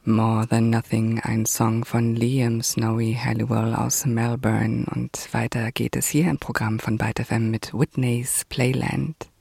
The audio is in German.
More Than Nothing, ein Song von Liam Snowy Halliwell aus Melbourne. Und weiter geht es hier im Programm von Byte FM mit Whitney's Playland.